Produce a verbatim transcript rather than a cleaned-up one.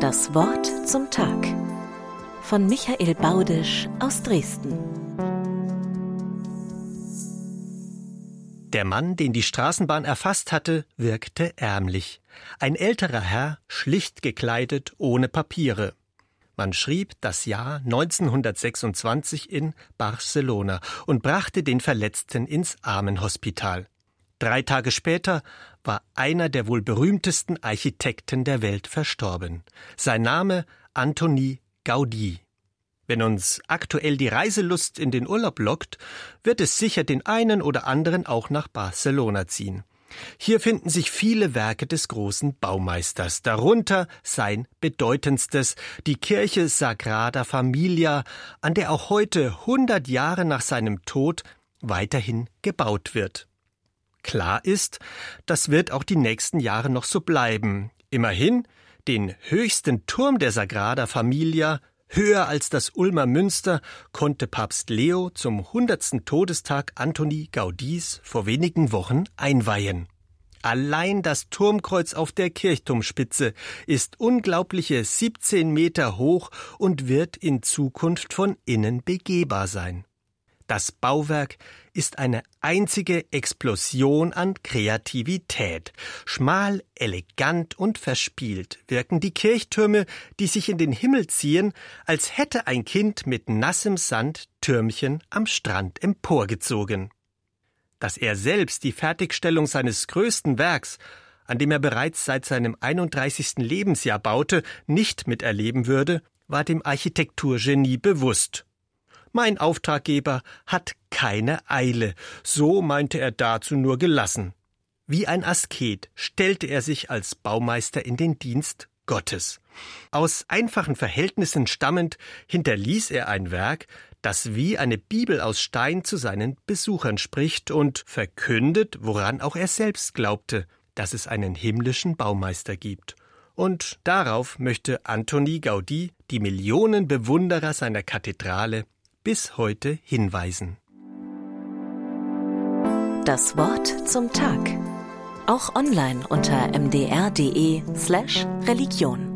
Das Wort zum Tag von Michael Baudisch aus Dresden. Der Mann, den die Straßenbahn erfasst hatte, wirkte ärmlich. Ein älterer Herr, schlicht gekleidet, ohne Papiere. Man schrieb das Jahr neunzehnhundertsechsundzwanzig in Barcelona und brachte den Verletzten ins Armenhospital. Drei Tage später war einer der wohl berühmtesten Architekten der Welt verstorben. Sein Name Antoni Gaudí. Wenn uns aktuell die Reiselust in den Urlaub lockt, wird es sicher den einen oder anderen auch nach Barcelona ziehen. Hier finden sich viele Werke des großen Baumeisters, darunter sein bedeutendstes, die Kirche Sagrada Familia, an der auch heute, hundert Jahre nach seinem Tod, weiterhin gebaut wird. Klar ist, das wird auch die nächsten Jahre noch so bleiben. Immerhin, den höchsten Turm der Sagrada Familia, höher als das Ulmer Münster, konnte Papst Leo zum hundertsten Todestag Antoni Gaudís vor wenigen Wochen einweihen. Allein das Turmkreuz auf der Kirchturmspitze ist unglaubliche siebzehn Meter hoch und wird in Zukunft von innen begehbar sein. Das Bauwerk ist eine einzige Explosion an Kreativität. Schmal, elegant und verspielt wirken die Kirchtürme, die sich in den Himmel ziehen, als hätte ein Kind mit nassem Sand Türmchen am Strand emporgezogen. Dass er selbst die Fertigstellung seines größten Werks, an dem er bereits seit seinem einunddreißigsten Lebensjahr baute, nicht miterleben würde, war dem Architekturgenie bewusst. Mein Auftraggeber hat keine Eile, so meinte er dazu nur gelassen. Wie ein Asket stellte er sich als Baumeister in den Dienst Gottes. Aus einfachen Verhältnissen stammend hinterließ er ein Werk, das wie eine Bibel aus Stein zu seinen Besuchern spricht und verkündet, woran auch er selbst glaubte, dass es einen himmlischen Baumeister gibt. Und darauf möchte Antoni Gaudí die Millionen Bewunderer seiner Kathedrale bis heute hinweisen. Das Wort zum Tag. Auch online unter m d r punkt d e slash Religion.